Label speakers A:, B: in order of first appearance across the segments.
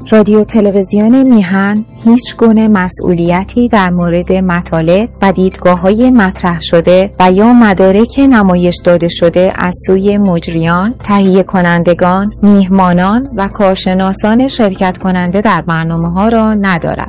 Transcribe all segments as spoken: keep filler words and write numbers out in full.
A: رادیو تلویزیون میهن هیچ گونه مسئولیتی در مورد مطالب و دیدگاه‌های مطرح شده و یا مدارک نمایش داده شده از سوی مجریان، تهیه کنندگان، میهمانان و کارشناسان شرکت کننده در برنامه‌ها را ندارد.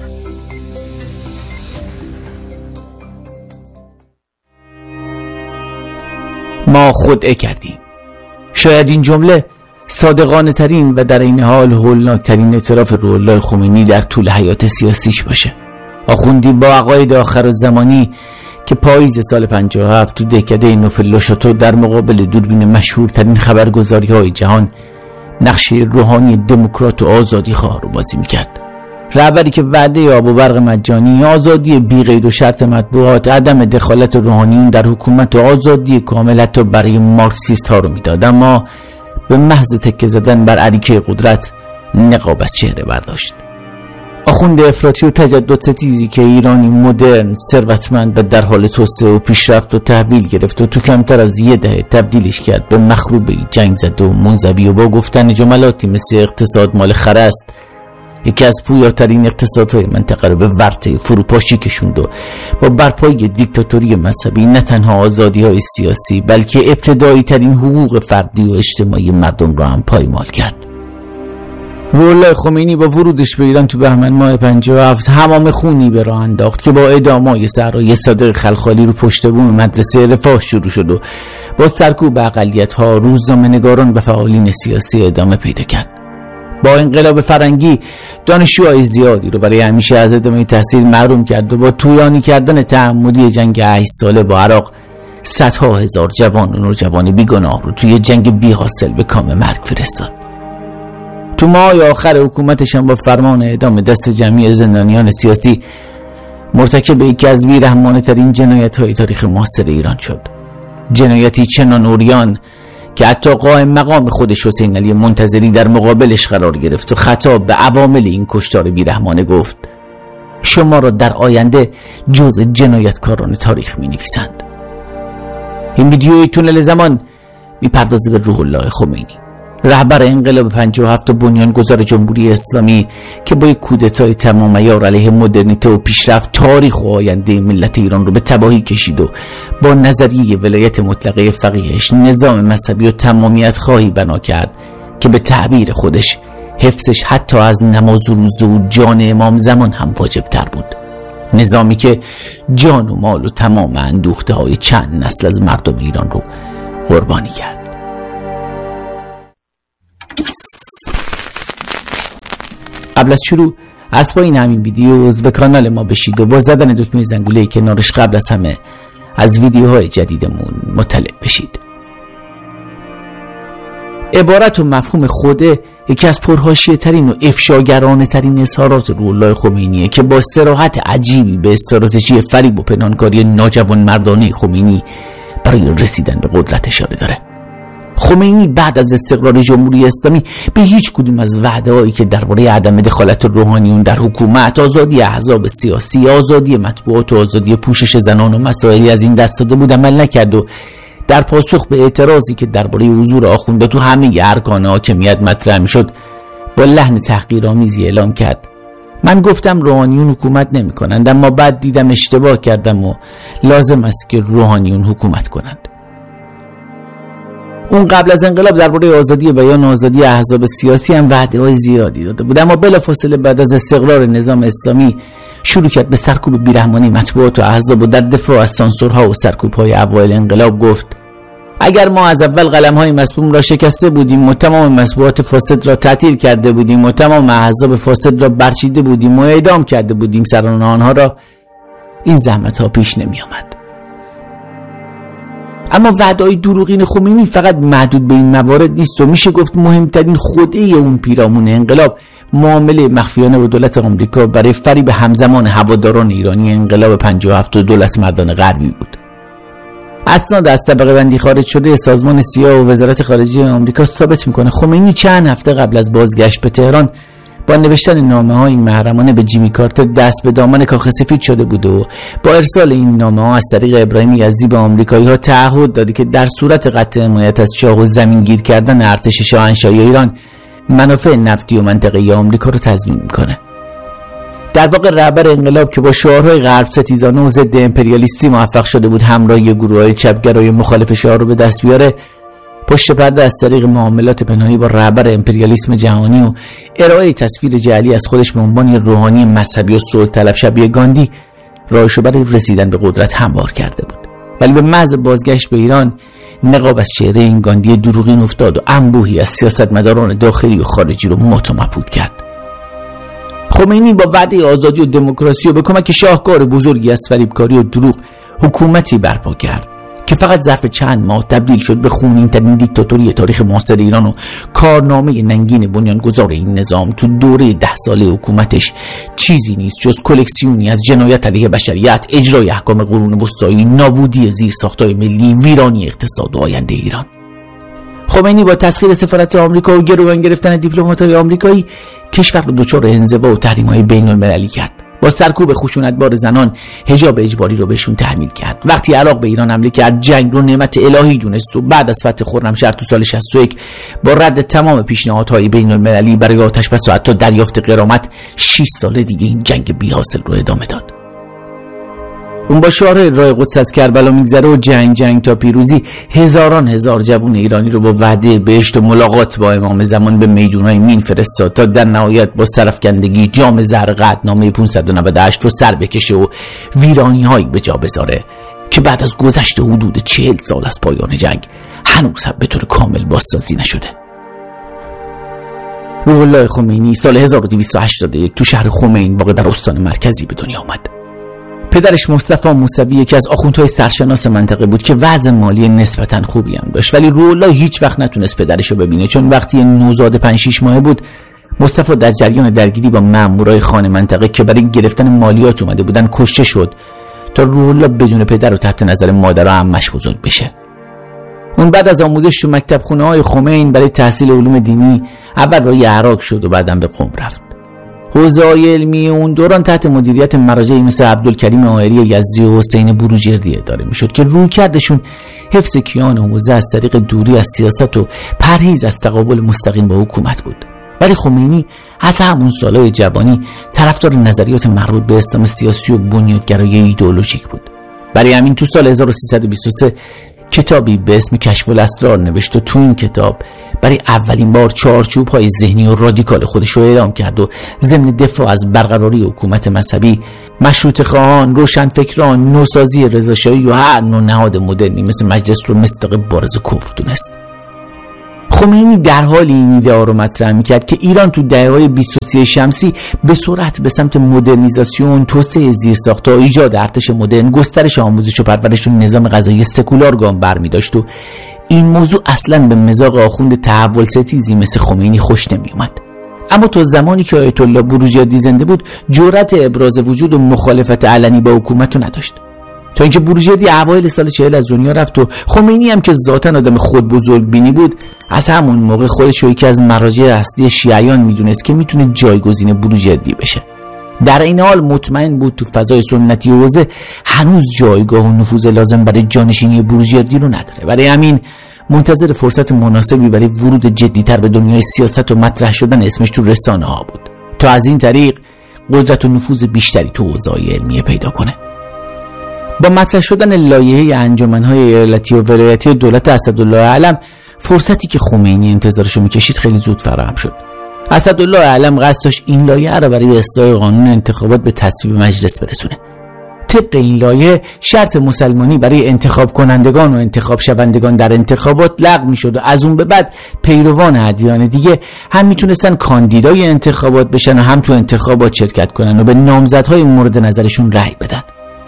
B: ما خدعه کردیم. شاید این جمله صادقانه ترین و در این حال هولناک ترین اعتراف روح‌الله خمینی در طول حیات سیاسیش باشه. آخوندی با عقاید آخر الزمانی که پاییز سال پنجاه و هفت تو دهکده نوفل-له-شاتو در مقابل دوربین مشهورترین خبرگزاری های جهان نقشه روحانی دموکرات و آزادی خواه رو بازی میکرد. رهبری که وعده آب و برق مجانی، آزادی بی قید و شرط مطبوعات، عدم دخالت روحانیون در حکومت و آزادی کامل حتی برای مارکسیست ها رو میداد، اما به محض تکه زدن بر اریکه قدرت نقاب از چهره برداشت. آخوند افراطی و تجدد ستیزی که ایرانی مدرن، ثروتمند و در حال توسعه و پیشرفت و تحویل گرفت و تو کمتر از یه دهه تبدیلش کرد به مخروبه جنگ زده و منزوی و با گفتن جملاتی مثل اقتصاد مال خره است یکی از پویاترین اقتصادهای منطقه رو به ورطه فروپاشی کشوند و با برپایی دیکتاتوری مذهبی نه تنها آزادی‌های سیاسی بلکه ابتدایی ترین حقوق فردی و اجتماعی مردم را هم پایمال کرد. روح‌الله خمینی با ورودش به ایران تو بهمن ماه پنجاه و هفت حمام خونی به راه انداخت که با اعدام‌های صحرای صادق خلخالی رو پشت بوم مدرسه رفاه شروع شد و با سرکوب اقلیت‌ها، روزنامه‌نگاران و فعالین سیاسی ادامه پیدا کرد. با انقلاب فرنگی دانشجوهای زیادی رو برای همیشه از ادامه تحصیل محروم کرد و با طولانی کردن تعمدی جنگ هشت ساله با عراق صدها هزار جوان و نوجوان بیگناه رو توی جنگ بی حاصل به کام مرگ فرستاد. تو ماه آخر حکومتش هم با فرمان اعدام دست جمعی زندانیان سیاسی مرتکب یکی از بیرحمانه ترین جنایت‌های تاریخ معاصر ایران شد. جنایتی چنان عریان که حتی قائم مقام خودش حسین علی منتظری در مقابلش قرار گرفت و خطاب به عوامل این کشتار بیرحمانه گفت: شما را در آینده جزء جنایتکاران تاریخ می نویسند. این ویدیوی تونل زمان می پردازه به روح‌الله خمینی، رهبر انقلاب پنجاه و هفت و بنیانگذار جمهوری اسلامی که با یک کودتای تمام عیار علیه مدرنیته و پیشرفت تاریخ و آینده ملت ایران رو به تباهی کشید و با نظریه ولایت مطلقه فقیهش نظام مذهبی و تمامیت خواهی بنا کرد که به تعبیر خودش حفظش حتی از نماز و روزه و جان امام زمان هم واجب تر بود. نظامی که جان و مال و تمام اندوخته های چند نسل از مردم ایران رو قربانی کرد. قبل از شروع از پایین همین ویدیو عضو کانال ما بشید و با زدن دکمه زنگوله کنارش قبل از همه از ویدیوهای جدیدمون مطلع بشید. عبارت و مفهوم خوده یکی از پرحاشیه ترین و افشاگرانه ترین اظهارات روح‌الله خمینیه که با صراحت عجیبی به استراتژی فریب و پنهانکاری ناجوان مردانه خمینی برای رسیدن به قدرت اشاره داره. خمینی بعد از استقرار جمهوری اسلامی به هیچ کدوم از وعده‌هایی که درباره عدم دخالت روحانیون در حکومت، آزادی احزاب سیاسی، آزادی مطبوعات و آزادی پوشش زنان و مسائلی از این دست داده بود عمل نکرد و در پاسخ به اعتراضی که درباره حضور آخونده تو همه ارکان حاکمیت مطرح می‌شد با لحن تحقیرآمیزی اعلام کرد: من گفتم روحانیون حکومت نمی‌کنند، اما بعد دیدم اشتباه کردم و لازم است که روحانیون حکومت کنند. اون قبل از انقلاب درباره آزادی بیان و آزادی احزاب سیاسی هم وعده‌های زیادی داده بود، اما بلافاصله بعد از استقرار نظام اسلامی شروع کرد به سرکوب بیرحمانه مطبوعات و احزاب و در دفاع از سانسورها و سرکوب‌های اوایل انقلاب گفت: اگر ما از اول قلم‌های مسموم را شکسته بودیم و تمام مطبوعات فاسد را تعطیل کرده بودیم و تمام احزاب فاسد را برچیده بودیم و اعدام کرده بودیم سران آنها را، این زحمت‌ها پیش نمی‌آمد. اما وعده‌های دروغین خمینی فقط محدود به این موارد نیست و میشه گفت مهمترین خدعه اون پیرامون انقلاب معامله مخفیانه با دولت آمریکا برای فریب همزمان هواداران ایرانی انقلاب پنجاه و هفت و دولت مردان غربی بود. اسناد از طبقه بندی خارج شده سازمان سیا و وزارت خارجه آمریکا ثابت میکنه خمینی چند هفته قبل از بازگشت به تهران با نوشتن نامه‌های محرمانه به جیمی کارتر دست به دامن کاخ سفید شده بود و با ارسال این نامه‌ها از طریق ابراهیم یزدی به آمریکایی‌ها تعهد داده که در صورت قطع حمایت از شاه و زمینگیر کردن ارتش شاهنشاهی ایران منافع نفتی و منطقه‌ای آمریکا رو تضمین میکنه. در واقع رهبر انقلاب که با شعارهای غرب ستیزانه و ضد امپریالیستی موفق شده بود همراهی گروه‌های چپگرای مخالف شاه رو به دست بیاره، پشت پرده از طریق معاملات پنهانی با رهبر امپریالیسم جهانی و ارائه تصویر جعلی از خودش به عنوان روحانی مذهبی و صلح طلب شبیه گاندی راهشو برای رسیدن به قدرت هموار کرده بود. ولی به محض بازگشت به ایران نقاب از چهره این گاندی دروغین افتاد و انبوهی از سیاستمداران داخلی و خارجی رو مات و مبهوت کرد. خمینی با وعده آزادی و دموکراسی و به کمک شاهکار بزرگی از فریبکاری و دروغ حکومتی برپا کرد که فقط ظرف چند ماه تبدیل شد به خونین‌ترین دیکتاتوری تاریخ معاصر ایران و کارنامه ننگین بنیانگذار این نظام تو دوره ده ساله حکومتش چیزی نیست جز کلکسیونی از جنایت علیه بشریت، اجرای احکام قرون وسطایی، نابودی زیرساخت‌های ملی، ویرانی اقتصاد و آینده ایران. خمینی با تسخیر سفارت آمریکا و گروگان گرفتن دیپلمات‌های آمریکایی کشور رو دچار انزوا و تحریم‌های بین‌المللی کرد. با سرکوب خشونتبار زنان حجاب اجباری رو بهشون تحمیل کرد. وقتی عراق به ایران حمله کرد جنگ رو نعمت الهی دونست و بعد از فتح خرمشهر تو سال شصت و یک با رد تمام پیشنهادهای بین‌المللی برای آتش‌بس و حتی دریافت غرامت شش سال دیگه این جنگ بی‌حاصل رو ادامه داد. اون با شعار راه قدس از کربلا میگذره و جنگ جنگ تا پیروزی هزاران هزار جوان ایرانی رو با وعده بهشت و ملاقات با امام زمان به میدونای مین فرستاد تا در نهایت با سرفکندگی جام زهر قطعنامه پانصد و نود و هشت رو سر بکشه و ویرانی هایی به جا بذاره که بعد از گذشت حدود چهل سال از پایان جنگ هنوز هم به طور کامل بازسازی نشده. روح الله خمینی سال هزار و دویست و هشتاد و یک تو شهر خمین واقع در استان مرکزی به دنیا آمد. پدرش مصطفی موسوی یکی از آخوندهای سرشناس منطقه بود که وضع مالی نسبتاً خوبی هم داشت، ولی روح الله هیچ وقت نتونست پدرش رو ببینه، چون وقتی نوزاد پنج شش ماهه بود مصطفی در جریان درگیری با مامورای خان منطقه که برای گرفتن مالیات اومده بودن کشته شد تا روح الله بدون پدر و تحت نظر مادر و عمش بزرگ بشه. اون بعد از آموزش تو مکتب خونه های خمین برای تحصیل علوم دینی اول رای عراق شد و بعدم به قم رفت. حوزه‌های علمی اون دوران تحت مدیریت مراجعی مثل عبدالکریم آهری یزدی و حسین بروجردی اداره میشد که رویکردشون حفظ کیان حوزه از طریق دوری از سیاست و پرهیز از تقابل مستقیم با حکومت بود. ولی خمینی از همون سالهای جوانی طرفدار نظریات مربوط به اسلام سیاسی و بنیادگرایی ایدئولوژیک بود. برای همین تو سال هزار و سیصد و بیست و سه کتابی به اسم کشف الاسرار نوشت و تو این کتاب برای اولین بار چارچوب‌های ذهنی و رادیکال خودش رو اعلام کرد و ضمن دفاع از برقراری حکومت مذهبی مشروطه خواهان، روشنفکران، نوسازی رضاشاهی و هر نوع نهاد مدرنی مثل مجلس رو مصداق بارز کفر دونست. خمینی در حال این ایده ها رو مطرح میکرد که ایران تو دهه‌های بیست و سه شمسی به سرعت به سمت مدرنیزاسیون، توسعه زیرساخت‌ها، ایجاد ارتش مدرن، گسترش آموزش و پرورش و نظام غذایی سکولار گام برمی‌داشت و این موضوع اصلاً به مذاق آخوند تحول ستیزی مثل خمینی خوش نمی‌اومد. اما تا زمانی که آیت الله بروجردی زنده بود جرأت ابراز وجود و مخالفت علنی با حکومت رو نداشت، تا اینکه بروجردی اوایل سال چهل از دنیا رفت و خمینی هم که ذاتاً آدم خود بزرگ بینی بود از همون موقع خودش رو یکی از مراجع اصلی شیعیان میدونست که میتونه جایگزین بروجردی بشه. در این حال مطمئن بود تو فضای سنتی حوزه هنوز جایگاه و نفوذ لازم برای جانشینی بروجردی رو نداره. برای همین منتظر فرصت مناسبی برای ورود جدی‌تر به دنیای سیاست و مطرح شدن اسمش تو رسانه ها بود تا از این طریق قدرت و نفوذ بیشتری تو حوزه‌های علمیه پیدا کنه. با مطرح شدن لایحه انجمن‌های ایالتی و ولایتی دولت اسدالله علم فرصتی که خمینی انتظارشو میکشید خیلی زود فراهم شد. اسدالله علم قصد داشت این لایحه را برای اصلاح قانون انتخابات به تصویب مجلس برسونه. طبق این لایحه شرط مسلمانی برای انتخاب کنندگان و انتخاب شوندگان در انتخابات لغو میشد و از اون به بعد پیروان ادیان دیگه هم میتونستن کاندیدای انتخابات بشن و هم تو انتخابات شرکت کنن و به نامزدهای مورد نظرشون رأی بدن.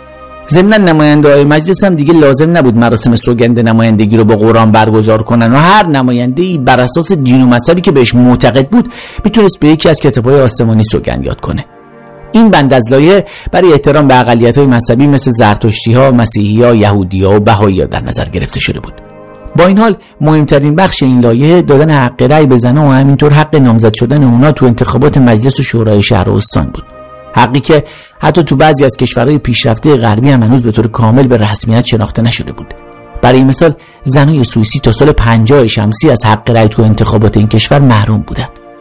B: ضمن نماینده‌های مجلس هم دیگه لازم نبود مراسم سوگند نمایندگی رو با قرآن برگزار کنن و هر نماینده‌ای بر اساس دین و مذهبی که بهش معتقد بود میتونست به یکی از کتاب‌های آسمانی سوگند یاد کنه. این بند از لایحه برای احترام به اقلیت‌های مذهبی مثل زرتشتی‌ها، مسیحی‌ها، یهودی‌ها و بهائی‌ها در نظر گرفته شده بود. با این حال مهمترین بخش این لایحه دادن حق رأی به زنان و همینطور حق نامزد شدن اونا تو انتخابات مجلس و شورای شهر و استان بود. حقی که حتی تو بعضی از کشورهای پیشرفته غربی هم هنوز به طور کامل به رسمیت شناخته نشده بود. برای مثال زنای سوئیسی تا سال پنجاه شمسی از حق رأی تو انتخابات این کشور محروم بودند.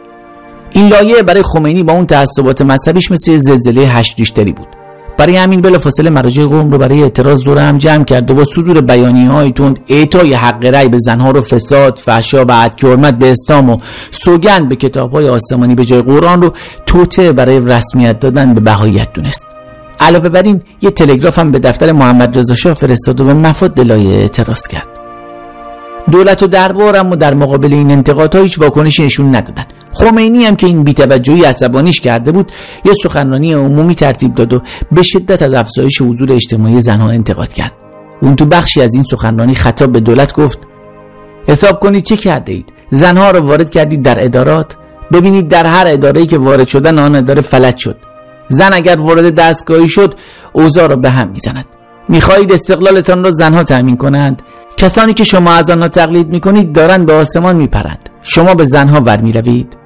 B: این لایحه برای خمینی با اون تعصبات مذهبیش مثل زلزله هشت ریشتری بود. برای همین بلافاصله مراجع قم رو برای اعتراض دور هم جمع کرد و با صدور بیانیه‌های تند اعطای حق رأی به زنها رو فساد، فحشا و عدم حرمت به اسلام و سوگند به کتاب‌های آسمانی به جای قرآن رو توطئه برای رسمیت دادن به بهاییت دونست. علاوه بر این یه تلگراف هم به دفتر محمد رضا شاه فرستاد و به مفاد لایحه اعتراض کرد. دولت و دربار هم در مقابل این انتقادها هیچ واکنشی نشون ندادن. خمینی هم که این بی‌توجهی عصبانیش کرده بود یه سخنرانی عمومی ترتیب داد و به شدت از افزایش حضور اجتماعی زنها انتقاد کرد. اون تو بخشی از این سخنرانی خطاب به دولت گفت: حساب کنید چه کرده اید؟ زنها رو وارد کردید در ادارات؟ ببینید در هر اداره‌ای که وارد شدن آن اداره فلج شد. زن اگر وارد دستگاهی شد اوضاع را به هم میزند. میخواهید استقلالتان را زنها تأمین کنند؟ کسانی که شما از آنها تقلید میکنید دارند به آسمان میپرند. شما به زنها ور میروید.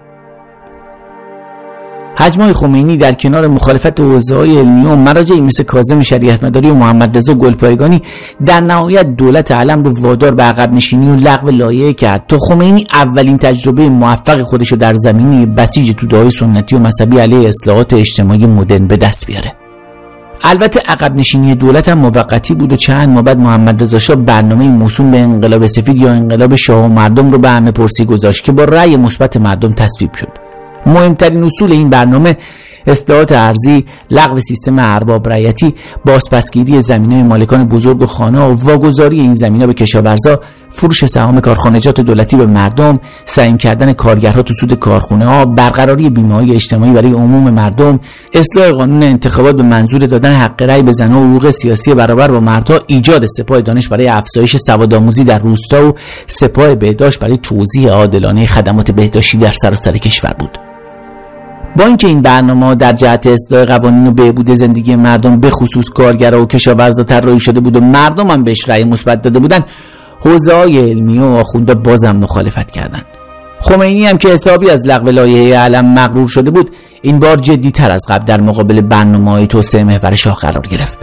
B: حجمای خمینی در کنار مخالفت حوزه‌های علمی و مراجعی مثل کاظم شریعتمداری و محمد رضا گلپایگانی در نهایت دولت علم رو وادار به عقب نشینی و لغو لایحه کرد تا خمینی اولین تجربه موفق خودش رو در زمینه بسیج توده‌های سنتی و مذهبی علیه اصلاحات اجتماعی مدرن به دست بیاره. البته عقب نشینی دولت هم موقتی بود و چند ماه بعد محمد رضا شاه برنامه موسوم به انقلاب سفید یا انقلاب شاه و مردم رو به همه پرسی گذاشت که با رأی مثبت مردم تصویب شد. مهمترین اصول این برنامه اصلاحات ارضی، لغو سیستم ارباب رعیتی، بازپسگیری زمینهای مالکان بزرگ و خانه‌ها و واگذاری این زمینه‌ها به کشاورزا، فروش سهام کارخانجات دولتی به مردم، سهم کردن کارگرها تو سود کارخونه‌ها، برقراری بیمه‌های اجتماعی برای عموم مردم، اصلاح قانون انتخابات به منظور دادن حق رأی به زن‌ها و حقوق سیاسی برابر با مردها، ایجاد سپاه دانش برای افزایش سوادآموزی در روستا و سپاه بهداشت برای توزیع عادلانه خدمات بهداشتی در سراسر کشور بود. با اینکه این برنامه در جهت اصلاح قوانین و بهبود زندگی مردم به خصوص کارگرها و کشاورزا طراحی شده بود و مردم هم بهش رأی مثبت داده بودن، حوزه‌های علمی و آخوندا بازم مخالفت کردند. خمینی هم که حسابی از لغو لایحه علم مغرور شده بود، این بار جدی‌تر از قبل در مقابل برنامه‌های توسعه محور شاه قرار گرفت.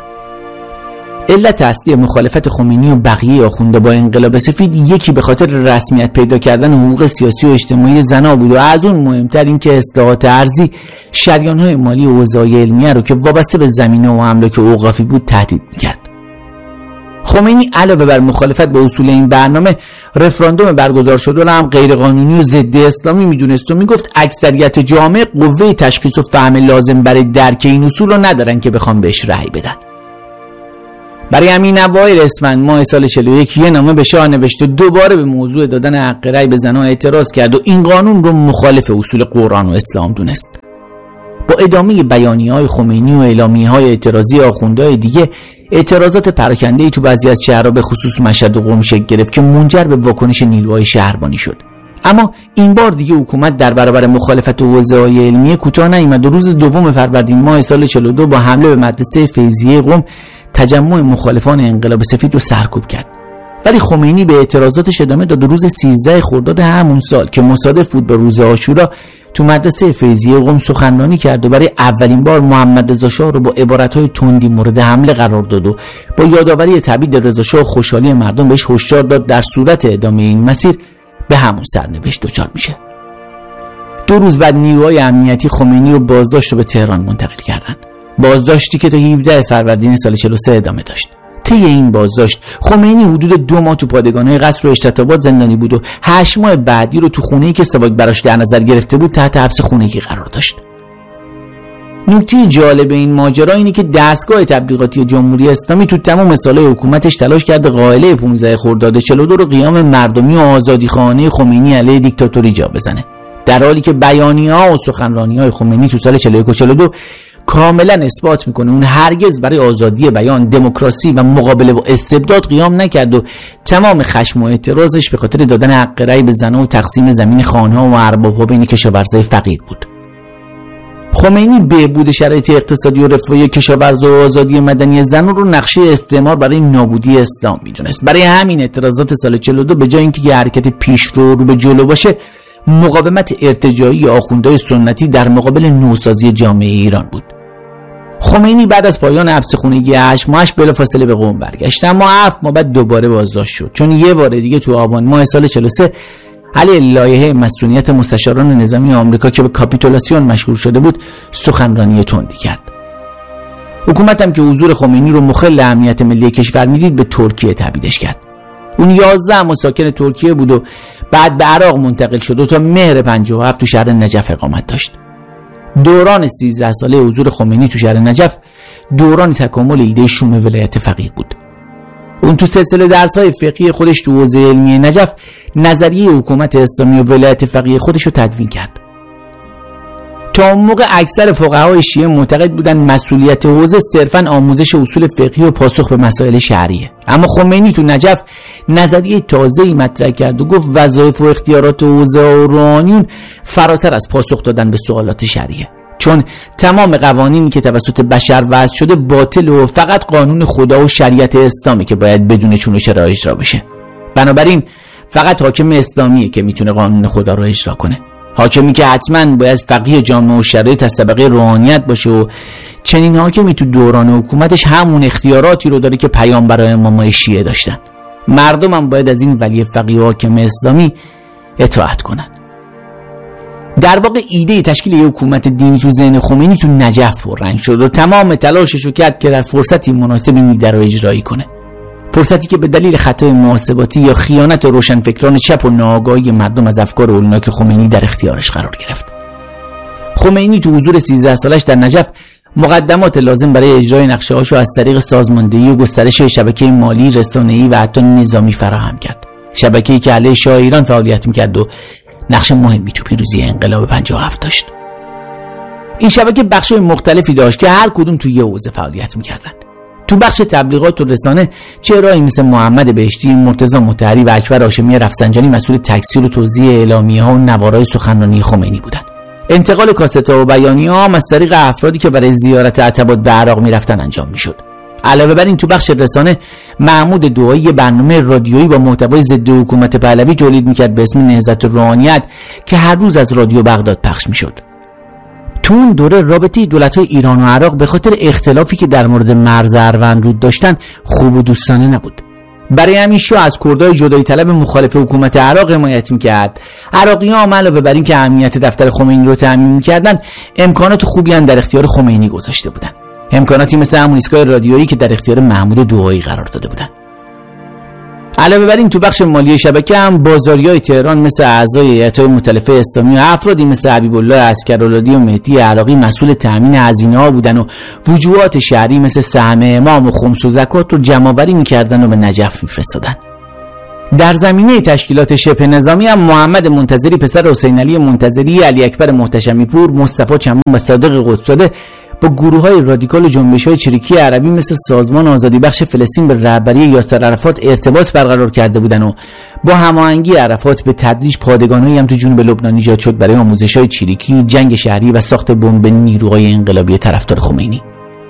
B: علت اصلی مخالفت خمینی و بقیه آخوندا با انقلاب سفید یکی به خاطر رسمیت پیدا کردن حقوق سیاسی و اجتماعی زنها بود و از اون مهمتر این که اصلاحات ارضی شریان‌های مالی و حوزه‌های علمیه رو که وابسته به زمینه و املاک اوقافی بود تهدید می‌کرد. خمینی علاوه بر مخالفت با اصول این برنامه، رفراندوم برگزار شده را هم غیرقانونی و ضد اسلامی می‌دونست و میگفت اکثریت جامعه قوه تشخیص و فهم لازم برای درک این اصول رو ندارن که بخوام بهش رأی بدن. برای همین اوایل اسفند ماه سال چهل و یک یه نامه به شاه نوشت و دوباره به موضوع دادن حق رأی به زنها اعتراض کرد و این قانون رو مخالف اصول قرآن و اسلام دونست. با ادامه بیانیه‌های خمینی و اعلامیه‌های اعتراضی آخوندهای دیگه، اعتراضات پراکنده‌ای تو بعضی از شهرها به خصوص مشهد و قم شکل گرفت که منجر به واکنش نیروهای شهربانی شد. اما این بار دیگه حکومت در برابر مخالفت حوزه‌های علمیه کوتاه نیامد و روز دوم فروردین ماه سال چهل و دو با حمله به مدرسه فیضیه قم تجمع مخالفان انقلاب سفید رو سرکوب کرد. ولی خمینی به اعتراضاتش ادامه داد و روز سیزده خرداد همون سال که مصادف بود به روز عاشورا تو مدرسه فیضیه قم سخنرانی کرد و برای اولین بار محمد رضا شاه رو با عبارت‌های تندی مورد حمله قرار داد و با یادآوری تبعید رضا شاه خوشحالی مردم بهش هشدار داد در صورت ادامه این مسیر به همون سرنوشت دچار میشه. دو روز بعد نیروهای امنیتی خمینی رو بازداشت و به تهران منتقل کردند. بازداشتی که تا هفدهم فروردین سال چهل و سه ادامه داشت. طی این بازداشت خمینی حدود دو ماه تو پادگان‌های قصر و اشتتابات زندانی بود و هشت ماه بعدی رو تو خونه‌ای که سواک براش در نظر گرفته بود تحت حبس خونگی قرار داشت. نکته جالب این ماجرا اینه که دستگاه تبلیغاتی جمهوری اسلامی تو تمام سال‌های حکومتش تلاش کرده قائله پانزده خرداد چهل و دو رو قیام مردمی و آزادیخواهانه خمینی علیه دیکتاتوری جا بزنه، در حالی که بیانیه‌ها و سخنرانی‌های خمینی تو سال چهل و یک و چهل و دو کاملا اثبات میکنه اون هرگز برای آزادی بیان، دموکراسی و مقابله با استبداد قیام نکرد و تمام خشم و اعتراضش به خاطر دادن حق رأی به زنها و تقسیم زمین خانها و ارباب‌ها بین کشاورزای فقیر بود. خمینی بهبود شرایط اقتصادی و رفاهی کشاورزا و آزادی مدنی زنان رو نقشه استعمار برای نابودی اسلام میدونست. برای همین اعتراضات سال چهل و دو به جای اینکه یه حرکت پیشرو رو به جلو باشه، مقاومت ارتجاعی آخوندهای سنتی در مقابل نوسازی جامعه ایران بود. خمینی بعد از پایان حبس خونگی هشت ماهش بلافاصله به قم برگشت، اما هفت ماه بعد دوباره بازداشت شد، چون یه بار دیگه تو آبان ماه سال چهل و سه علیه لایحه مصونیت مستشاران نظامی آمریکا که به کاپیتولاسیون مشهور شده بود سخنرانی تندی کرد. حکومت هم که حضور خمینی رو مخل امنیت ملی کشور میدید به ترکیه تبعیدش کرد. اون یازده ماه ساکن ترکیه بود و بعد به عراق منتقل شد و تا مهر پنجاه و هفت تو شهر نجف اقامت داشت. دوران سیزده ساله حضور خمینی تو شهر نجف دوران تکامل ایده شوم ولایت فقیه بود. اون تو سلسله درس‌های فقهی خودش تو حوزه علمی نجف نظریه حکومت اسلامی و ولایت فقیه خودش رو تدوین کرد. تا اون موقع اکثر فقهای شیعه معتقد بودن مسئولیت حوزه صرفاً آموزش اصول فقهی و پاسخ به مسائل شرعیه، اما خمینی تو نجف نظریه تازه‌ای مطرح کرد و گفت وظایف و اختیارات حوزه و روحانیون فراتر از پاسخ دادن به سوالات شرعیه، چون تمام قوانینی که توسط بشر وضع شده باطل و فقط قانون خدا و شریعت اسلامی که باید بدون چون و چرا اجرا بشه. بنابراین فقط حاکم اسلامیه که میتونه قانون خدا رو اجرا کنه، حاکمی که حتما باید فقیه جامعه و شرایط از طبقه روحانیت باشه و چنین حاکمی تو دوران حکومتش همون اختیاراتی رو داره که پیامبران امامای شیعه داشتن. مردم هم باید از این ولی فقیه و حاکم اسلامی اطاعت کنن. در واقع ایده تشکیل یک حکومت دینی تو ذهن خمینی تو نجف پررنگ شد و تمام تلاشش رو کرد که در فرصتی مناسب این ایده رو اجرایی کنه، فرصتی که به دلیل خطای محاسباتی یا خیانت روشنفکران چپ و ناآگاهی مردم از افکار هولناک خمینی در اختیارش قرار گرفت. خمینی تو حضور سیزده سالش در نجف مقدمات لازم برای اجرای نقشه‌هاشو از طریق سازماندهی و گسترش شبکه مالی، رسانه‌ای و حتی نظامی فراهم کرد. شبکه‌ای که علیه شاه ایران فعالیت می‌کرد و نقش مهمی تو پیروزی انقلاب پنجاه و هفت داشت. این شبکه بخش‌های مختلفی داشت که هر کدوم تو یه حوزه فعالیت می‌کردند. تو بخش تبلیغات و رسانه چهرهایی مثل محمد بهشتی، مرتضی مطهری و اکبر هاشمی رفسنجانی مسئول تکثیر و توزیع اعلامیه‌ها و نوارای سخنرانی خمینی بودند. انتقال کاست‌ها و بیانیه‌ها هم از طریق افرادی که برای زیارت عتبات به عراق می‌رفتن انجام می‌شد. علاوه بر این تو بخش رسانه محمود دعایی برنامه رادیویی با محتوای ضد حکومت پهلوی تولید می‌کرد به اسم نهضت روحانیت که هر روز از رادیو بغداد پخش می‌شد. تو اون دوره رابطه دولت‌های ایران و عراق به خاطر اختلافی که در مورد مرز اروندرود داشتن خوب و دوستانه نبود. برای همین شاه از کردای جدایی طلب مخالف حکومت عراق حمایت می‌کرد. عراقی‌ها هم علاوه بر این که امنیت دفتر خمینی رو تامین می‌کردن، امکانات خوبی هم در اختیار خمینی گذاشته بودن. امکاناتی مثل همون ایستگاه رادیویی که در اختیار محمود دعایی قرار داده بودن. علاوه بر این تو بخش مالی شبکه هم بازاریای تهران مثل اعضای هیئت‌های مؤتلفه اسلامی و افرادی مثل حبیب الله عسکرالدی و مهدی عراقی مسئول تامین هزینه‌ها بودن و وجوهات شهری مثل سهم امام و خمس و زکات رو جمع‌آوری می‌کردن و به نجف می‌فرستادن. در زمینه تشکیلات شبه نظامی هم محمد منتظری پسر حسین علی منتظری، علی اکبر محتشمی پور، مصطفی چمون و صادق قدس‌زاده با گروه‌های رادیکال و جنبش‌های چریکی عربی مثل سازمان آزادی بخش فلسطین به رهبری یاسر عرفات ارتباط برقرار کرده بودند و با هماهنگی عرفات به تدریج پادگان‌هایی هم تو جنوب لبنان ایجاد شد برای آموزش‌های چریکی، جنگ شهری و ساخت بمب نیروهای انقلابی طرفدار خمینی.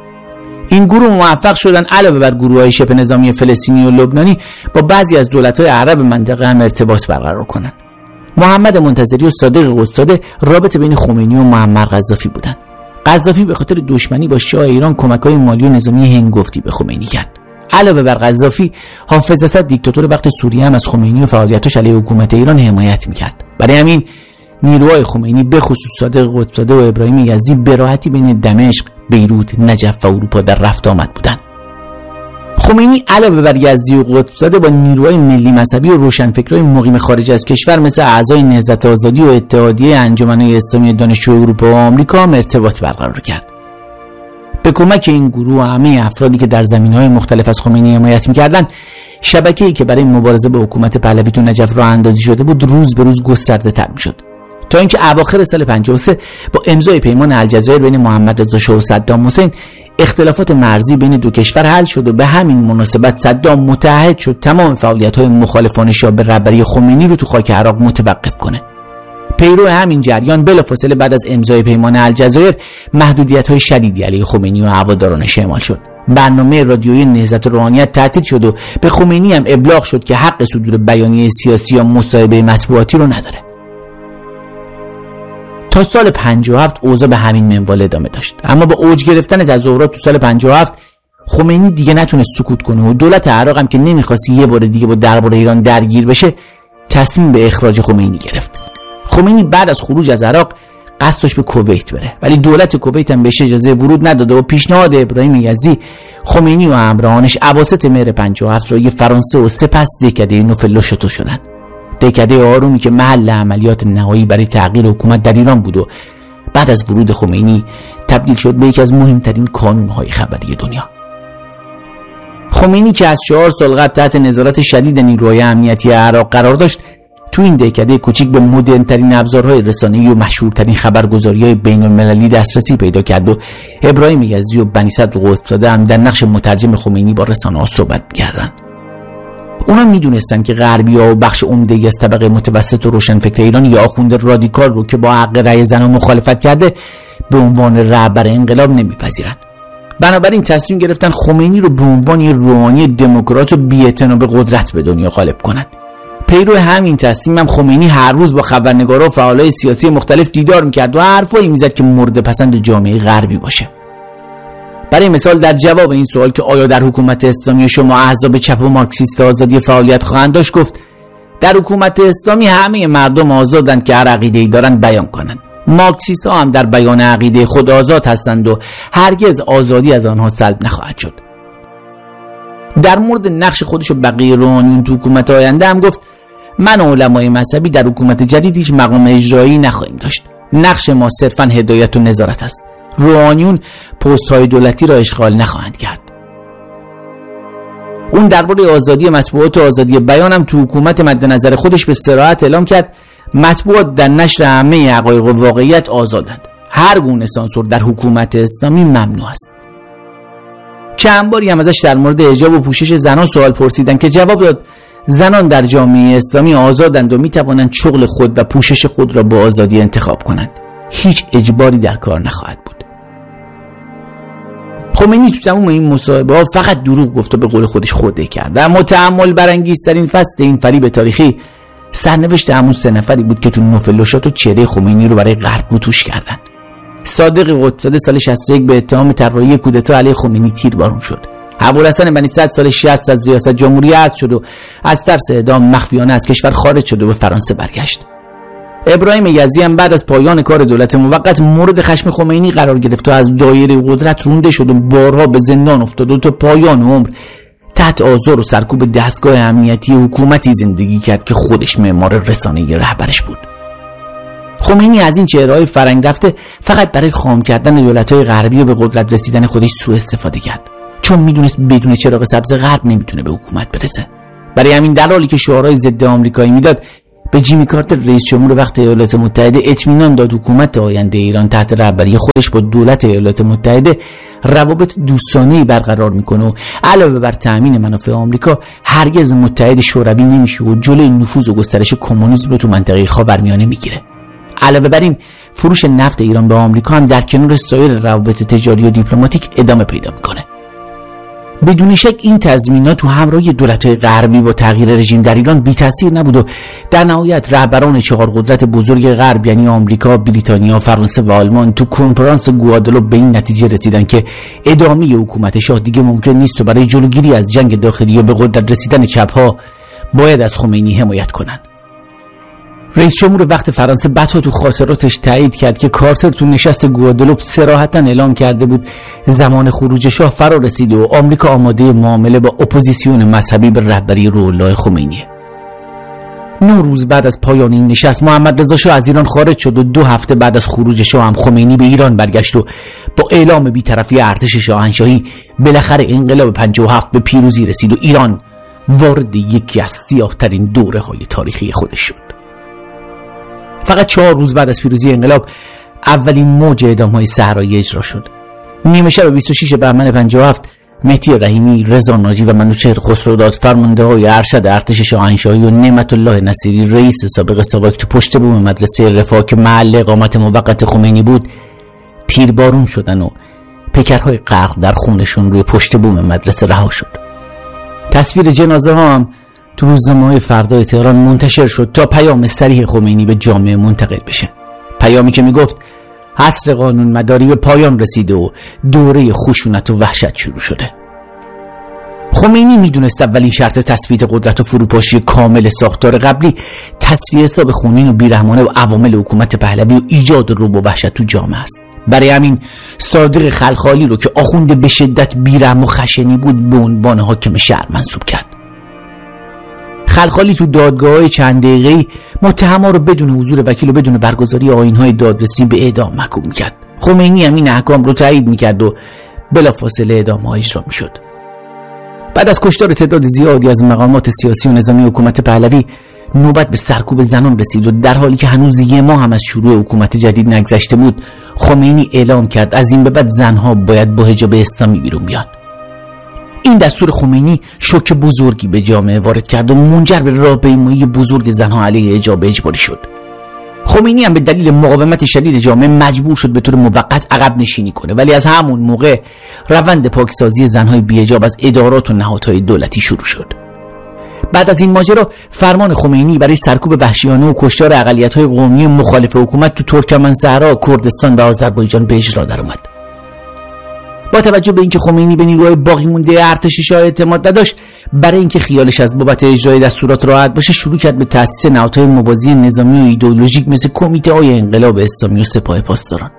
B: این گروه موفق شدن علاوه بر گروه‌های شبه نظامی فلسطینی و لبنانی با بعضی از دولت‌های عرب منطقه هم ارتباط برقرار کنند. محمد منتظری و صادق قدس‌زاده رابطه بین خمینی و معمر قذافی بودند. قذافی به خاطر دشمنی با شاه ایران کمک‌های مالی و نظامی هنگفتی به خمینی کرد. علاوه بر قذافی، حافظ اسد دیکتاتور وقت سوریه هم از خمینی و فعالیتاش علیه حکومت ایران حمایت می‌کرد. برای همین نیروهای خمینی به خصوص صادق قدس‌زاده و ابراهیم یزدی به راحتی بین دمشق، بیروت، نجف و اروپا در رفت آمد بودند. خمینی علاوه بر یزدی و قدس‌زاده با نیروهای ملی مذهبی و روشنفکرای مقیم خارج از کشور مثل اعضای نهضت آزادی و اتحادیه انجمن‌های اسلامی دانشجو اروپا و آمریکا هم ارتباط برقرار کرد. به کمک این گروه و همه افرادی که در زمینه‌های مختلف از خمینی حمایت می‌کردند، شبکه‌ای که برای مبارزه با حکومت پهلوی تو نجف راه اندازی شده بود روز به روز گسترده‌تر می‌شد. تا اینکه اواخر سال پنجاه و سه با امضای پیمان الجزایر بین محمد رضا شاه و صدام حسین اختلافات مرزی بین دو کشور حل شد و به همین مناسبت صدام متعهد شد تمام فعالیت‌های مخالفان شاه به رهبری خمینی رو تو خاک عراق متوقف کنه. پیرو همین جریان بلافاصله بعد از امضای پیمان الجزایر محدودیت‌های شدیدی علیه خمینی و هوادارانش اعمال شد. برنامه رادیویی نهضت روحانیت تعطیل شد و به خمینی هم ابلاغ شد که حق صدور بیانیه سیاسی یا مصاحبه مطبوعاتی رو نداره. تا سال پنجاه و هفت اوضاع به همین منوال ادامه داشت، اما با اوج گرفتن تظاهرات تو سال پنجاه و هفت خمینی دیگه نتونست سکوت کنه و دولت عراق هم که نمیخواست یه بار دیگه با دربار ایران درگیر بشه تصمیم به اخراج خمینی گرفت. خمینی بعد از خروج از عراق قصد داشت به کویت بره، ولی دولت کویت هم بهش اجازه ورود نداده و پیشنهاد ابراهیم یزدی خمینی و همراهانش اواسط مهر پنجاه و هفت را فرانسه و سپس دهکده نوفل شتو شدند. دهکده آرومی که محل عملیات نهایی برای تغییر حکومت در ایران بود و بعد از ورود خمینی تبدیل شد به یکی از مهمترین کانون‌های خبری دنیا. خمینی که از چهار سال قبل تحت نظارت شدید نیروهای امنیتی عراق قرار داشت، تو این دهکده کوچیک به مدرن‌ترین ابزارهای رسانه‌ای و مشهورترین خبرگزاری‌های بین‌المللی دسترسی پیدا کرد و ابراهیم یزدی و بنی صدر قطب‌زاده هم در نقش مترجم خمینی با رسانه‌ها صحبت می‌کردند. اونا میدونستن که غربی‌ها و بخش عمده‌ای از طبقه متوسط و روشنفکر ایران یا آخوند رادیکال رو که با حق رأی زنان مخالفت کرده به عنوان رهبر انقلاب نمیپذیرن. بنابراین تصمیم گرفتن خمینی رو به عنوان یه روحانی دموکرات و بی‌اعتنا به قدرت به دنیا غالب کنن. پیرو همین تصمیم هم خمینی هر روز با خبرنگارا و فعالای سیاسی مختلف دیدار میکرد و حرفایی میزد که مورد پسند جامعه غربی باشه. برای مثال در جواب این سوال که آیا در حکومت اسلامی شما احزاب چپ و مارکسیست آزادی فعالیت خواهند داشت، گفت در حکومت اسلامی همه مردم آزادند که هر عقیده‌ای دارند بیان کنند. مارکسیست ها هم در بیان عقیده خود آزاد هستند و هرگز آزادی از آنها سلب نخواهد شد. در مورد نقش خودش و بقیه روحانیون تو حکومت آینده هم گفت من و علمای مذهبی در حکومت جدید هیچ مقام اجرایی نخواهیم داشت. نقش ما صرفاً هدایت و نظارت است. روحانیون پست های دولتی را اشغال نخواهند کرد. اون درباره آزادی مطبوعات و آزادی بیان هم تو حکومت مد نظر خودش به صراحت اعلام کرد مطبوعات در نشر همه حقایق و واقعیت آزادند. هر گونه سانسور در حکومت اسلامی ممنوع است. چند باری هم ازش در مورد حجاب و پوشش زنان سوال پرسیدن که جواب داد زنان در جامعه اسلامی آزادند و میتوانند شغل خود و پوشش خود را با آزادی انتخاب کنند. هیچ اجباری در کار نخواهد بود. خمینی تو تمام این مصاحبه ها فقط دروغ گفت و به قول خودش خورده کرد. اما تأمل برانگیزترین فصل این فریب تاریخی سرنوشت همون سه نفری بود که تو نوفلوشات و چهره خمینی رو برای غرب رو توش کردن. صادق قطب‌زاده سال شصت و یک به اتهام طراحی کودتا علیه خمینی تیربارون شد. ابوالحسن بنی صدر سال شصت از ریاست جمهوری حذف شد و از ترس اعدام مخفیانه از کشور خارج شد و به فرانسه برگشت. ابراهیم یزدی هم بعد از پایان کار دولت موقت مورد خشم خمینی قرار گرفت و از دایره قدرت رونده شد و بارها به زندان افتاد و تا پایان عمر تحت آزار و سرکوب دستگاه امنیتی حکومتی زندگی کرد که خودش معمار رسانه‌ای رهبرش بود. خمینی از این چهره‌های فرنگ رفته فقط برای خام کردن دولت‌های غربی و به قدرت رسیدن خودش سوء استفاده کرد، چون میدونست بدون چراغ سبز غرب نمیتونه به حکومت برسه. برای همین در حالی که شعارهای ضد آمریکایی میداد، به جیمی کارتر رئیس جمهور وقت ایالات متحده اطمینان داد حکومت آینده ایران تحت رهبری خودش با دولت ایالات متحده روابط دوستانه‌ای برقرار میکنه و علاوه بر تأمین منافع آمریکا هرگز متحد شوروی نمیشه و جلوی نفوذ و گسترش کمونیسم رو تو منطقه خاورمیانه میگیره. علاوه بر این فروش نفت ایران به آمریکا هم در کنار سایر روابط تجاری و دیپلماتیک ادامه پیدا میکنه. بدون شک این تضمینات تو همراهی دولت‌های غربی با تغییر رژیم در ایران بی تاثیر نبود و در نهایت رهبران چهار قدرت بزرگ غرب یعنی آمریکا، بریتانیا، فرانسه و آلمان تو کنفرانس گوادلوپ به این نتیجه رسیدن که ادامه حکومت شاه دیگه ممکن نیست و برای جلوگیری از جنگ داخلی و به قدرت رسیدن چپ‌ها باید از خمینی حمایت کنن. رئیس جمهور وقت فرانسه بعدها تو خاطراتش تایید کرد که کارتر تو نشست گوادلوپ صراحتاً اعلام کرده بود زمان خروج شاه فرا رسیده و آمریکا آماده معامله با اپوزیسیون مذهبی به رهبری روح‌الله خمینی. نه روز بعد از پایان این نشست محمد رضا شاه از ایران خارج شد و دو هفته بعد از خروج شاه هم خمینی به ایران برگشت و با اعلام بی‌طرفی ارتش شاهنشاهی بالاخره انقلاب پنجاه و هفت به پیروزی رسید و ایران وارد یکی از سیاه‌ترین دوره‌های تاریخی خودش شد. فقط چهار روز بعد از پیروزی انقلاب اولین موج اعدام‌های صحرایی اجرا شد. نیمه شب بیست و شش بهمن پنجاه و هفت مهدی رحیمی، رضا ناجی و منوچهر خسروداد فرمانده‌های ارشد ارتش شاهنشاهی و نعمت الله نصیری رئیس سابق ساواک تو پشت بوم مدرسه رفاه که محل اقامت موقت خمینی بود تیربارون شدن و پیکرهای غرق در خونشون روی پشت بوم مدرسه رها شد. تصویر جنازه ها هم تو روزنامه‌های فردای تهران منتشر شد تا پیام صریح خمینی به جامعه منتقل بشه. پیامی که میگفت عصر قانون مداری به پایان رسیده و دوره خشونت و وحشت شروع شده. خمینی میدونست اولین شرط تثبیت قدرت و فروپاشی کامل ساختار قبلی تصفیه حساب خونین و بیرحمانه و عوامل حکومت پهلوی و ایجاد رعب و وحشت تو جامعه است. برای همین صادق خلخالی رو که آخوند به شدت بیرحم و خشنی بود به عنوان حاکم شهر منصوب کرد. خلخالی تو دادگاه‌های چند دقیقه‌ای متهما رو بدون حضور وکیل و بدون برگزاری آیین‌های دادرسی به اعدام محکوم می‌کرد. خمینی هم این احکام رو تایید می‌کرد و بلافاصله اعدام‌ها اجرا می‌شد. بعد از کشتار تعداد زیادی از مقامات سیاسی و نظامی حکومت پهلوی نوبت به سرکوب زنان رسید و در حالی که هنوز یه ماه هم از شروع حکومت جدید نگذشته بود، خمینی اعلام کرد از این به بعد زنها باید با حجاب اسلامی بیرون بیان. این دستور خمینی شوک بزرگی به جامعه وارد کرد و منجر به راهپیمایی بزرگ زنها علیه حجاب اجباری شد. خمینی هم به دلیل مقاومت شدید جامعه مجبور شد به طور موقت عقب نشینی کنه، ولی از همون موقع روند پاکسازی زنهای بی‌حجاب از ادارات و نهادهای دولتی شروع شد. بعد از این ماجرا فرمان خمینی برای سرکوب وحشیانه و کشتار اقلیت‌های قومی مخالف حکومت تو ترکمن‌صحرا، کردستان و آذربایجان به اجرا درآمد. با توجه به اینکه خمینی به نیروهای باقی مونده ارتش شاه اعتماد نداشت، برای اینکه خیالش از بابت اجرای دستورات راحت باشه شروع کرد به تأسیس نهادهای موازی نظامی و ایدئولوژیک مثل کمیته‌های انقلاب اسلامی و سپاه پاسداران.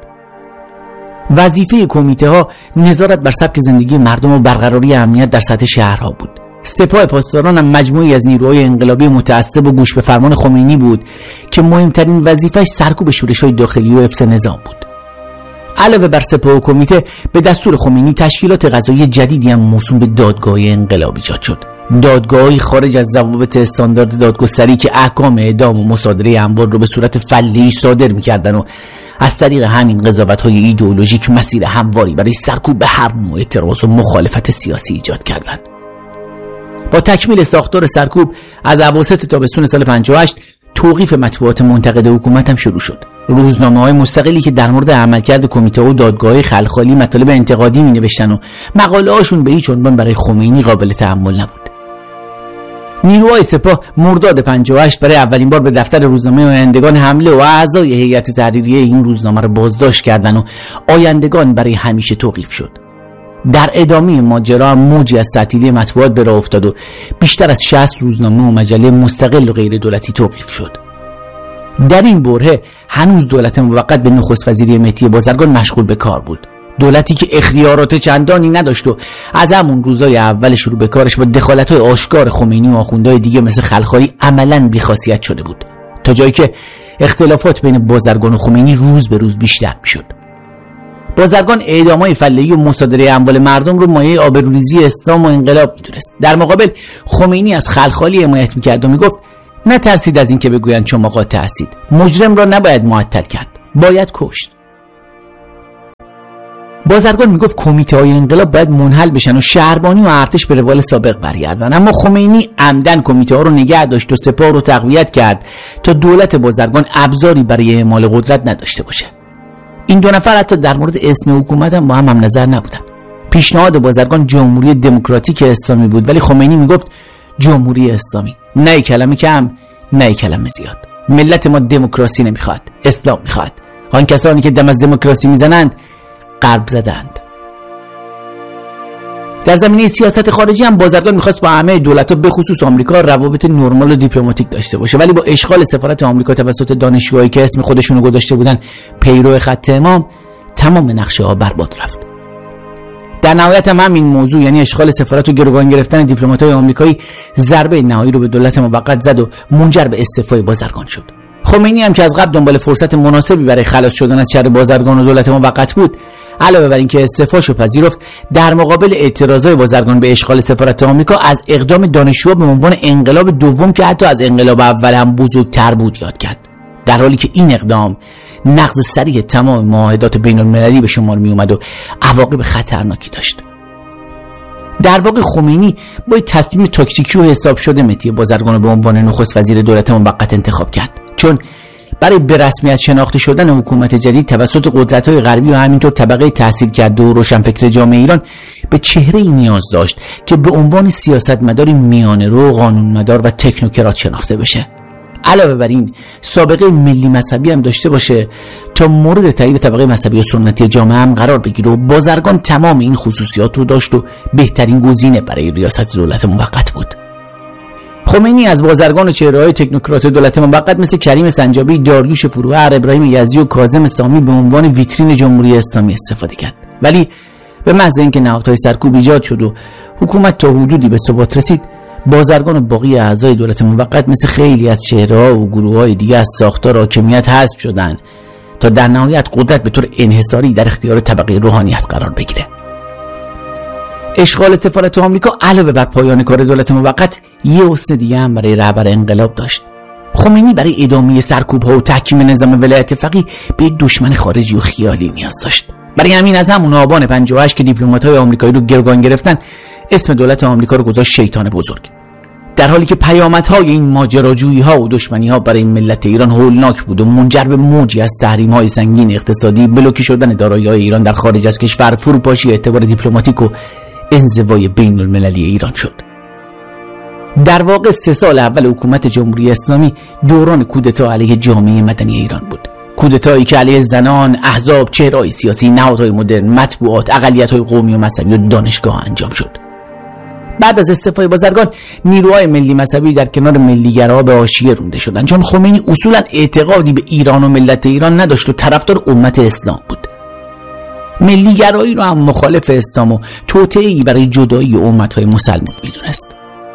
B: وظیفه کمیته‌ها نظارت بر سبک زندگی مردم و برقراری امنیت در سطح شهرها بود. سپاه پاسداران هم مجموعی از نیروهای انقلابی متعصب و گوش به فرمان خمینی بود که مهمترین وظیفه‌اش سرکوب شورش‌های داخلی و حفظ نظام بود. علاوه بر سپاه و کمیته، به دستور خمینی تشکیلات قضایی جدیدی هم موسوم به دادگاه انقلاب ایجاد شد. دادگاهی خارج از ضوابط استاندارد دادگستری که احکام اعدام و مصادره اموال رو به صورت فله‌ای صادر می‌کردن و از طریق همین قضاوت‌های ایدئولوژیک مسیر همواری برای سرکوب به هر نوع اعتراض و مخالفت سیاسی ایجاد کردند. با تکمیل ساختار سرکوب از اواسط تابستون سال پنجاه و هشت توقیف مطبوعات منتقد حکومت هم شروع شد. روزنامه‌های مستقلی که در مورد عملکرد کمیته و دادگاه خلخالی مطالب انتقادی می‌نوشتن و مقاله‌هاشون به هیچ عنوان برای خمینی قابل تأمل نبود. نیروهای سپاه مرداد پنجاه و هشت برای اولین بار به دفتر روزنامه آیندگان حمله و اعضای هیئت تحریریه این روزنامه را بازداشت کردند و آیندگان برای همیشه توقیف شد. در ادامه ماجرا موجی از تعطیلی مطبوعات به راه افتاد و بیشتر از شصت روزنامه و مجله مستقل و غیر دولتی توقیف شد. در این برهه هنوز دولت موقت به نخست وزیری مهدی بازرگان مشغول به کار بود. دولتی که اختیارات چندانی نداشت و از همون روزای اول شروع به کارش با دخالت‌های آشکار خمینی و آخوندهای دیگه مثل خلخالی عملاً بی‌خاصیت شده بود، تا جایی که اختلافات بین بازرگان و خمینی روز به روز بیشتر می‌شد. بازرگان اعدام‌های فله‌ای و مصادره اموال مردم رو مایه آبروریزی اسلام و انقلاب می‌دونست. در مقابل خمینی از خلخالی حمایت می‌کرد و می‌گفت نترسید از این که بگویند شما قاطع هستید. مجرم را نباید معطل کرد، باید کشت. بازرگان میگفت کمیته‌های انقلاب باید منحل بشن و شهربانی و ارتش به روال سابق برگردن، اما خمینی عمدن کمیته‌ها رو نگه داشت و سپاه رو تقویت کرد تا دولت بازرگان ابزاری برای اعمال قدرت نداشته باشه. این دو نفر حتی در مورد اسم حکومت هم با هم هم نظر نبودن. پیشنهاد بازرگان جمهوری دموکراتیک اسلامی بود، ولی خمینی میگفت جمهوری اسلامی، نه کلمه کم نه کلمه زیاد. ملت ما دموکراسی نمیخواد، اسلام میخواد. آن کسانی که دم از دموکراسی میزنند غرب زدند. در زمینه سیاست خارجی هم بازرگان میخواست با همه دولت‌ها به خصوص آمریکا روابط نرمال و دیپلماتیک داشته باشه، ولی با اشغال سفارت آمریکا توسط دانشجوهایی که اسم خودشونو گذاشته بودن پیرو خط امام، تمام نقشه‌ها برباد رفت. در نهایت هم همین موضوع، یعنی اشغال سفارت و گروگان گرفتن دیپلمات‌های آمریکایی، ضربه نهایی رو به دولت موقت زد و منجر به استعفای بازرگان شد. خمینی هم که از قبل دنبال فرصت مناسبی برای خلاص شدن از شر بازرگان و دولت موقت بود، علاوه بر اینکه استعفاشو پذیرفت، در مقابل اعتراضای بازرگان به اشغال سفارت آمریکا از اقدام دانشجوها به عنوان انقلاب دوم که حتی از انقلاب اول هم بزرگتر بود یاد کرد، در حالی که این اقدام نقض صریح تمام معاهدات بین المللی به شمار می اومد و عواقب خطرناکی داشت. در واقع خمینی با تصمیم تاکتیکی و حساب شده مهدی بازرگان به عنوان نخست وزیر دولت موقت انتخاب کرد، چون برای به رسمیت شناخته شدن حکومت جدید توسط قدرت‌های غربی و همینطور طبقه تحصیل کرده و روشنفکر جامعه ایران به چهره‌ای نیاز داشت که به عنوان سیاستمداری میانه‌رو، قانونمدار و تکنوکرات شناخته بشه. علاوه بر این سابقه ملی مذهبی هم داشته باشه تا مورد تایید طبقه مذهبی و سنتی جامعه هم قرار بگیره. و بازرگان تمام این خصوصیات رو داشت و بهترین گزینه برای ریاست دولت موقت بود. خمینی از بازرگان و چهره‌های تکنوکرات دولت موقت مثل کریم سنجابی، داریوش فروهر، ابراهیم یزدی و کاظم سامی به عنوان ویترین جمهوری اسلامی استفاده کرد. ولی به محض اینکه نهادهای سرکوب ایجاد شد و حکومت تا حدودی به ثبات رسید، بازرگان و باقی اعضای دولت موقت مثل خیلی از چهره‌ها و گروه‌های دیگه از ساختار حاکمیت حذف شدند تا در نهایت قدرت به طور انحصاری در اختیار طبقه روحانیت قرار بگیره. اشغال سفارت آمریکا علاوه بر پایان کار دولت موقت یه حسن دیگه هم برای رهبر انقلاب داشت. خمینی برای ادامه سرکوب‌ها و تحکیم نظام ولایت فقیه به دشمن خارجی و خیالی نیاز داشت. برای همین از همون آبان پنجاه و هشت که دیپلمات‌های آمریکایی رو گروگان گرفتن، اسم دولت آمریکا رو گذاشت شیطان بزرگ. در حالی که پیامدهای این ماجراجویی‌ها و دشمنی‌ها برای ملت ایران هولناک بود و منجر به موجی از تحریم‌های سنگین اقتصادی، بلوکه شدن دارایی‌های ایران در خارج از کشور، فروپاشی اعتبار دیپلماتیک و انزوای بین المللی ایران شد. در واقع سه سال اول حکومت جمهوری اسلامی دوران کودتا علیه جامعه مدنی ایران بود. کودتایی که علیه زنان، احزاب، چهره‌های سیاسی، نهادهای مدرن، مطبوعات، اقلیت‌های قومی و مذهبی و دانشگاه انجام شد. بعد از استعفای بازرگان، نیروهای ملی مذهبی در کنار ملیگراها به حاشیه رانده شدند، چون خمینی اصولا اعتقادی به ایران و ملت ایران نداشت و طرفدار امت اسلام بود. ملیگرایی رو هم مخالف اسلام و توطئه‌ای برای جدایی امت‌های مسلمان می‌دونست.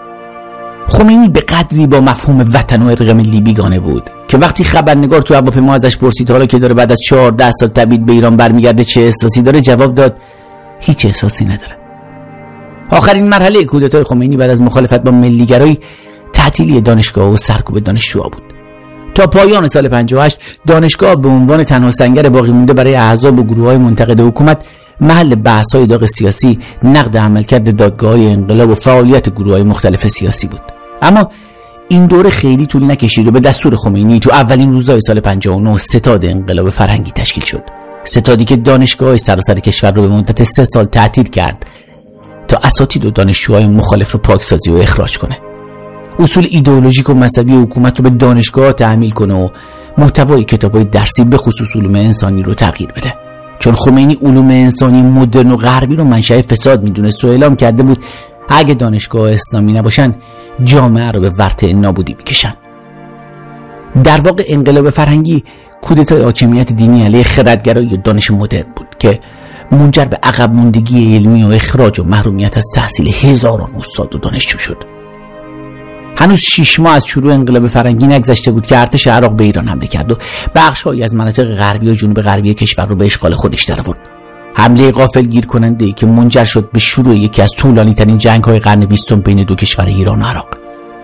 B: خمینی به قدری با مفهوم وطن و ارق ملی بیگانه بود که وقتی خبرنگار تو هواپیما ازش پرسید حالا که داره بعد از چهارده سال تبعید به ایران برمیگرده چه احساسی داره، جواب داد هیچ احساسی نداره. آخرین مرحله کودتای خمینی بعد از مخالفت با ملیگرایی تعطیلی دانشگاه و سرکوب دانشجوها بود. تا پایان سال پنجاه و هشت دانشگاه به عنوان تنها سنگر باقی مونده برای احزاب و گروه‌های منتقد حکومت محل بحث‌های داغ سیاسی، نقد عملکرد دادگاه‌های انقلاب و فعالیت گروه‌های مختلف سیاسی بود. اما این دوره خیلی طول نکشید و به دستور خمینی تو اولین روزهای سال پنجاه و نه ستاد انقلاب فرهنگی تشکیل شد. ستادی که دانشگاه‌های سراسر کشور رو به مدت سه سال تعطیل کرد تا اساتید و دانشجوهای مخالف رو پاکسازی و اخراج کنه. اصول ایدئولوژیک و مذهبی حکومت رو به دانشگاه تحمیل کنه و محتوای کتاب‌های درسی به خصوص علوم انسانی رو تغییر بده. چون خمینی علوم انسانی مدرن و غربی رو منشأ فساد میدونست و اعلام کرده بود اگه دانشگاه اسلامی نباشن جامعه رو به ورطه نابودی میکشن. در واقع انقلاب فرهنگی کودتای حاکمیت دینی علیه خردگرایی و دانش مدرن بود که منجر به عقب ماندگی علمی و اخراج و محرومیت از تحصیل هزاران استاد و دانشجو شد. هنوز شش ماه از شروع انقلاب فرهنگی نگذشته بود که ارتش عراق به ایران حمله کرد و بخش‌هایی از مناطق غربی و جنوب غربی کشور رو به اشغال خودش درآورد. حمله غافلگیر کننده که منجر شد به شروع یکی از طولانی‌ترین جنگ‌های قرن بیستم بین دو کشور ایران و عراق.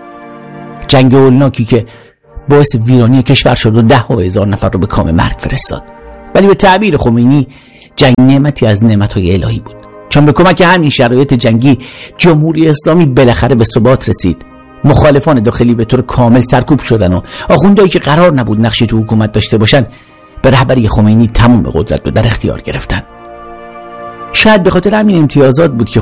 B: جنگ هولناکی که باعث ویرانی کشور شد و ده ها هزار نفر رو به کام مرگ فرستاد. ولی به تعبیر خمینی جنگ نعمتی از نعمت‌های الهی بود، چون به کمک همین شرایط جنگی جمهوری اسلامی بالاخره به ثبات رسید. مخالفان داخلی به طور کامل سرکوب شدن و آخوندهایی که قرار نبود نقشی تو حکومت داشته باشن به رهبری خمینی تمام قدرت رو در اختیار گرفتن. شاید به خاطر همین امتیازات بود که